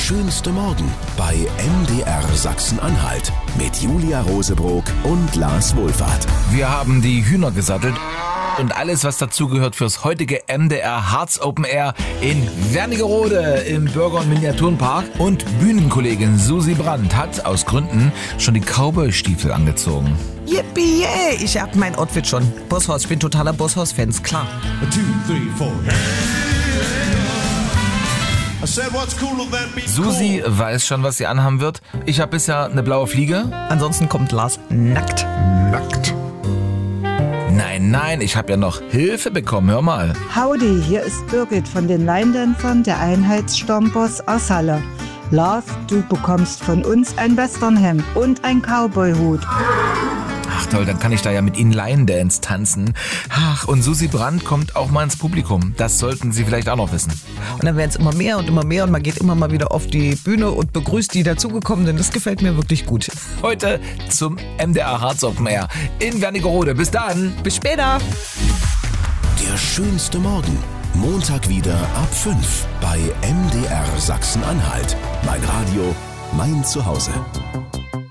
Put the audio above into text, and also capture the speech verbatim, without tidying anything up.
schönste Morgen bei M D R Sachsen-Anhalt mit Julia Rosebrock und Lars Wohlfahrt. Wir haben die Hühner gesattelt und alles, was dazugehört fürs heutige M D R Harz Open Air in Wernigerode im Bürger- und Miniaturenpark. Und Bühnenkollegin Susi Brandt hat aus Gründen schon die Cowboy-Stiefel angezogen. Yippie, yeah. Ich hab mein Outfit schon. Bosshaus, ich bin totaler Bosshaus-Fan, klar. Two, three, four. I said, what's cooler than being Susi cool? weiß schon, was sie anhaben wird. Ich habe bisher eine blaue Fliege. Ansonsten kommt Lars nackt. Nackt. Nein, nein, ich habe ja noch Hilfe bekommen. Hör mal. Howdy, hier ist Birgit von den Leindämpfern der Einheitsstammbus aus Halle. Lars, du bekommst von uns ein Westernhemd und ein Cowboyhut. Ach toll, dann kann ich da ja mit Ihnen Lion Dance tanzen. Ach, und Susi Brandt kommt auch mal ins Publikum. Das sollten Sie vielleicht auch noch wissen. Und dann werden es immer mehr und immer mehr und man geht immer mal wieder auf die Bühne und begrüßt die dazugekommenen. Das gefällt mir wirklich gut. Heute zum M D R Harz Open Air in Wernigerode. Bis dann. Bis später. Der schönste Morgen. Montag wieder ab fünf bei M D R Sachsen-Anhalt. Mein Radio, mein Zuhause.